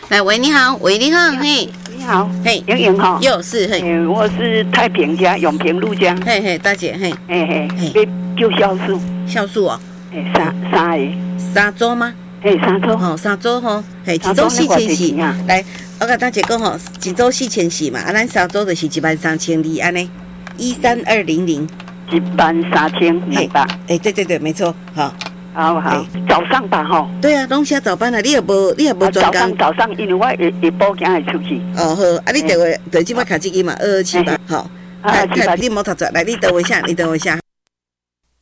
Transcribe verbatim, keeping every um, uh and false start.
来，喂，你好，喂，你好，嘿， 你好， 嘿， 莹莹哈， 又是嘿， 欸，我是太平家永平路江， 嘿嘿，大姐嘿， 嘿嘿， 嘿， 要叫酵素， 酵素哦， 嘿，三三个， 三周吗？ 嘿，三周， 哦，三周吼，嘿，一周四千四，来，我甲大姐讲吼，一周四千四嘛，啊，咱三周就是一万三千二，安尼，一三二零零， 一万三千两百， 哎，对对对，没错，好。 好好，早上吧吼。 对啊，拢写早班啊，你也无，你也无专工。早上早上，因为我下下晡行会出去。 哦好，啊你电话，就即摆卡这个嘛，二二七八，好。 啊， 太你莫读出来，你等我一下，你等我一下。